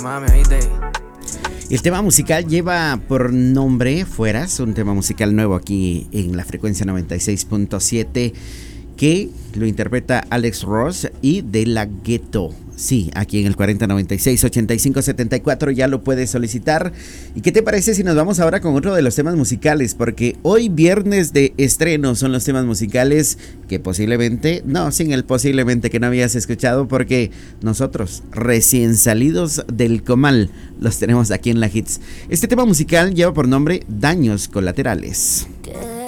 El tema musical lleva por nombre Fueras, un tema musical nuevo aquí en la frecuencia 96.7 que lo interpreta Alex Ross y De La Ghetto. Sí, aquí en el 4096-8574 ya lo puedes solicitar. ¿Y qué te parece si nos vamos ahora con otro de los temas musicales? Porque hoy viernes de estreno son los temas musicales que posiblemente, no, sin el posiblemente que no habías escuchado, porque nosotros, recién salidos del comal, los tenemos aquí en la Hits. Este tema musical lleva por nombre Daños Colaterales.